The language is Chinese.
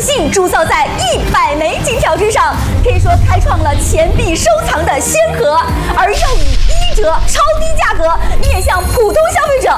性铸造在100枚金条之上，可以说开创了钱币收藏的先河。而又以1折超低价格面向普通消费者